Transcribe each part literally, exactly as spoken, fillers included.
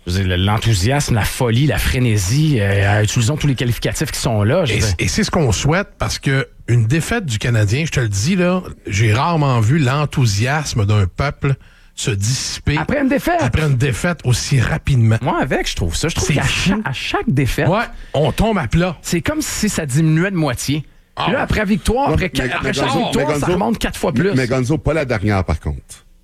je veux dire, l'enthousiasme, la folie, la frénésie, euh, utilisons tous les qualificatifs qui sont là. Je et, veux dire. et c'est ce qu'on souhaite parce que une défaite du Canadien, je te le dis, là, j'ai rarement vu l'enthousiasme d'un peuple se dissiper. Après une défaite. Après une défaite aussi rapidement. Moi, avec, je trouve ça. Je trouve C'est qu'à fou. chaque, à chaque défaite, Ouais, on tombe à plat. c'est comme si ça diminuait de moitié. Ah. Puis là, après victoire, Ouais, après, mais- après mais chaque Gonzo- victoire, mais ça Gonzo- remonte quatre fois plus. Mais Gonzo, pas la dernière, par contre.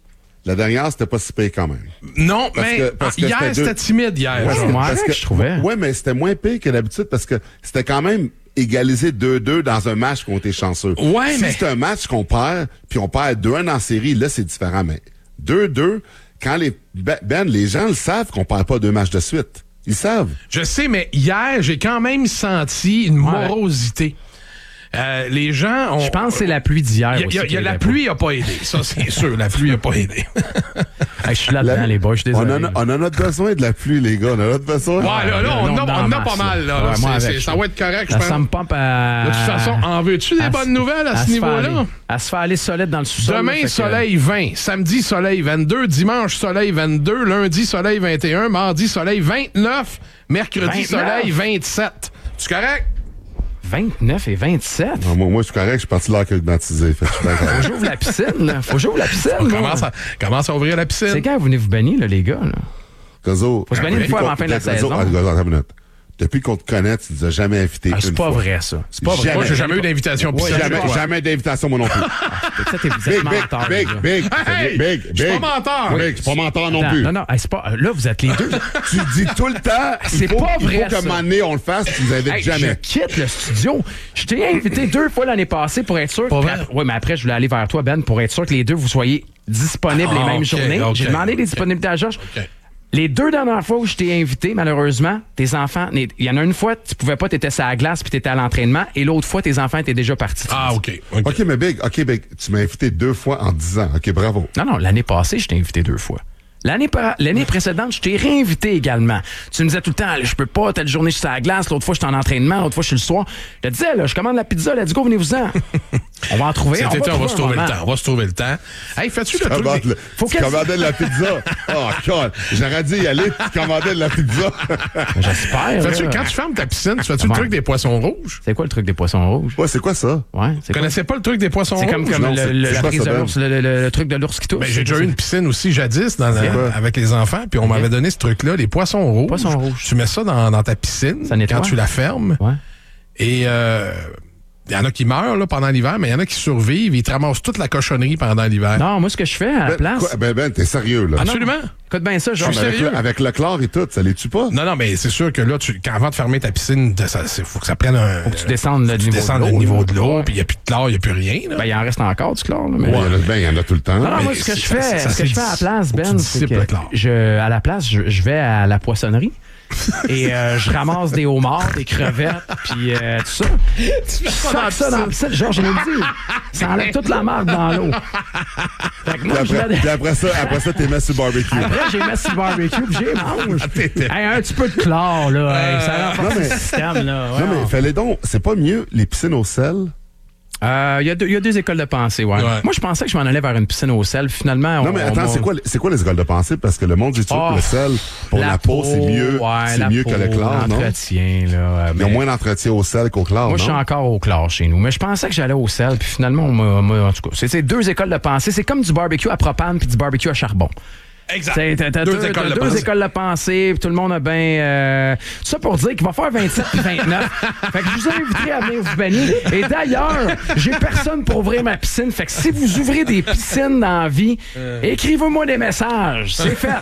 La dernière, c'était pas si pire quand même. Non, Parce mais que- parce que hier, c'était c'était deux- timide hier. Ouais, genre. moi, parce avec, que- je trouvais. Ouais, mais c'était moins pire que d'habitude parce que c'était quand même égalisé deux deux dans un match qu'on était chanceux. Ouais, si mais- c'est un match qu'on perd, puis on perd deux un en série, là, c'est différent. Mais deux deux, quand les... Ben, Ben, les gens le savent qu'on perd pas deux matchs de suite. Ils savent. Je sais, mais hier, j'ai quand même senti une Ouais. morosité. Euh, les gens ont... Je pense que c'est la pluie d'hier. Il y a- aussi il y a- qui il y a la aidait pluie n'a pas aidé. Ça, c'est sûr. La pluie n'a pas aidé. pas. Hey, je suis là-dedans, La- les boys, je suis On désolé. en, a, on en a besoin de la pluie, les gars. On en a besoin. Ouais, là, là, on, on a, est dans on la a pas masse, mal. Là, là. là. Ouais, moi, C'est- avec, c'est- ça je- va être correct, je Ça, pense. ça me pompe à... De toute façon, en veux-tu des à- bonnes nouvelles à, ce se faire niveau-là? aller- À se faire aller solide dans le sous-sol. Demain, là, fait que- soleil vingt. Samedi, soleil vingt-deux. Dimanche, soleil vingt-deux. Lundi, soleil vingt et un. Mardi, soleil vingt-neuf. Mercredi, vingt-neuf. soleil vingt-sept. Tu correct? vingt-neuf et vingt-sept. Non, moi, moi, je suis correct. Je suis parti là climatisé. Fait que je suis bien correct. Faut que j'ouvre la piscine, là. Faut que j'ouvre la piscine. On moi. commence à, commence à ouvrir la C'est piscine. quand vous venez vous banir, là, les gars, là? Gonzo, Faut se baigner une depuis fois qu'on- avant la fin de la Gonzo, saison. attends, Gonzo, attends une minute. Depuis qu'on te connaît, tu nous as jamais invité Ah, c'est une pas fois. vrai, ça. C'est pas vrai. Jamais. Moi, j'ai jamais eu d'invitation Ouais, piscine. jamais, chez toi. jamais d'invitation, moi non plus. Ça, t'es vous êtes Big, big, menteur, big, les gars. big, Hey, big, je suis big. pas menteur. Big, je suis pas menteur non Attends, plus. Non, non, hey, c'est pas... Là, vous êtes les deux. Tu dis tout le temps, il C'est faut, pas il vrai, faut qu'à ça. un moment donné, on le fasse, tu nous invites Hey, jamais. je quitte le studio. Je t'ai invité deux fois l'année passée pour être sûr. Pas que- vrai? Oui, mais après, je voulais aller vers toi, Ben, pour être sûr que les deux, vous soyez disponibles Ah, les mêmes ok, journées. ok, J'ai demandé ok. des disponibilités à Georges. OK. Les deux dernières fois où je t'ai invité, malheureusement, tes enfants, il y en a une fois, tu pouvais pas, t'étais sur la glace puis t'étais à l'entraînement, et l'autre fois, tes enfants étaient déjà partis. Ah, OK. OK. OK, mais Big, OK, Big, tu m'as invité deux fois en dix ans. OK, bravo. Non, non, l'année passée, je t'ai invité deux fois. L'année, par- l'année précédente, je t'ai réinvité également. Tu me disais tout le temps, je peux pas, telle journée, je suis sur la glace, l'autre fois, je suis en entraînement, l'autre fois, je suis le soir. Je te disais, là, je commande la pizza, let's go, venez-vous-en. On va en trouver. Cet on été, on va se un trouver le moment. temps. On va se trouver le temps. Hey, fais-tu le truc Commande des- le- Faut tu qu'elle- commandais de la pizza. Oh, God. J'aurais dû y aller, tu commandais de la pizza. J'espère. Fais-tu- là. quand tu fermes ta piscine, tu fais-tu Bon. le truc des poissons rouges? C'est quoi le truc des poissons rouges? Ouais, c'est quoi ça? Ouais, c'est Tu quoi? connaissais pas le truc des poissons C'est rouges? comme, comme Non, le, c'est- le- c'est la quoi prise ça, de Ben? l'ours, le, le- le truc de l'ours qui tousse. Ben, j'ai déjà eu une piscine aussi jadis dans la- quoi? avec les enfants, puis on m'avait donné ce truc-là, les poissons rouges. Poissons rouges. Tu mets ça dans, dans ta piscine Ça nettoie. quand tu la fermes. Ouais. Et euh, il y en a qui meurent là, pendant l'hiver, mais il y en a qui survivent. Ils te ramassent toute la cochonnerie pendant l'hiver. Non, moi, ce que je fais à la Ben, place. quoi? ben, ben, t'es sérieux, là. Ah non. Absolument. Écoute bien ça, Non, Georges. mais avec, sérieux? le, avec le chlore et tout, ça les tue pas? Non, non, mais c'est sûr que là, tu, quand, avant de fermer ta piscine, il faut que ça prenne un. Faut que tu descendes le tu niveau descendes de le l'eau. niveau de là. l'eau, puis il n'y a plus de chlore, il n'y a plus rien. Là. Ben, il en reste encore du chlore, là. Mais... Ouais, il y en a, ben, il y en a tout le temps. Non, non, Mais moi, ce que c'est- je ça- fais, ça ce que je se fais à la dis- place, faut que tu Ben, c'est dissipes que le chlore. je, à la place, je, je vais à la poissonnerie et euh, je ramasse des homards, des crevettes, puis euh, tout ça. Je sac ça dans la piscine. Genre, je l'ai dit, ça enlève toute la marque dans l'eau. Fait que moi, Puis je après, vais- puis après ça, après ça, t'es mis sur le barbecue. Après, j'ai mis sur le barbecue, puis j'ai mange. Hey, un petit peu de chlore, là. Hey, ça renforce non, mais- le système, là. Ouais, Non, mais fallait donc, c'est pas mieux les piscines au sel? Euh, Il y, a deux- il y a deux écoles de pensée, ouais. Ouais. Moi, je pensais que je m'en allais vers une piscine au sel. Finalement, Non, on, mais on attends, m'a- c'est quoi, c'est quoi les écoles de pensée? Parce que le monde dit toujours Oh, que le sel, pour la, peau, c'est mieux, ouais, c'est la mieux peau, que le chlore, non? l'entretien, là. euh, Ils ont mais- moins d'entretien au sel qu'au chlore, Moi, je suis non? encore au chlore chez nous. Mais je pensais que j'allais au sel, puis finalement, on m'a, m'a- en tout cas, c'est, c'est deux écoles de pensée. C'est comme du barbecue à propane puis du barbecue à charbon. Exact. T'as, t'as- t'as Deux deux, écoles t'as de deux pensée. écoles de pensée, puis tout le monde a bien... Euh, ça pour dire qu'il va faire vingt-sept puis vingt-neuf. Fait que je vous inviterai à venir vous baigner. Et d'ailleurs, j'ai personne pour ouvrir ma piscine. Fait que si vous ouvrez des piscines dans la vie, écrivez-moi des messages. C'est fait.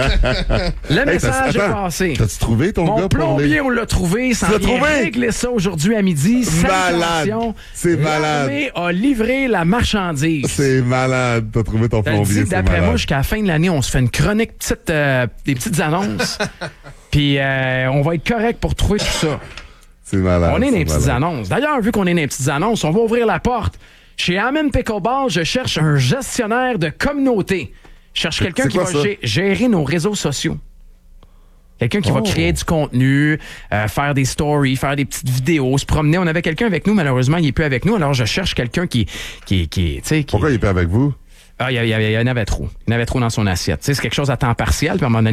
Le Hey, message t'as- est attends, passé. T'as-tu trouvé ton Mon gars pour plombier, les... on l'a trouvé. Ça Tu l'as vient trouvé? régler ça aujourd'hui à midi. Malade. Salutations. C'est malade. L'armée a livré la marchandise. C'est malade, t'as trouvé ton Je te le plombier, dis, c'est d'après malade. moi, jusqu'à la fin de l'année, on se fait une chronique, petite, euh, des petites annonces. Puis euh, on va être correct pour trouver tout ça. C'est malade. On est dans c'est les petites malade. annonces. D'ailleurs, vu qu'on est dans les petites annonces, on va ouvrir la porte. Chez Amen Pickleball, je cherche un gestionnaire de communauté. Je cherche C'est- quelqu'un c'est qui quoi va ça? gé- gérer nos réseaux sociaux. Quelqu'un qui Oh. va créer du contenu, euh, faire des stories, faire des petites vidéos, se promener. On avait quelqu'un avec nous, malheureusement, il n'est plus avec nous. Alors, je cherche quelqu'un qui, qui, qui, tu sais, qui... Pourquoi il est pas avec vous? Ah, il y, a- il y a- il y en avait trop. Il y en avait trop dans son assiette. Tu sais, c'est quelque chose à temps partiel, puis à un moment donné,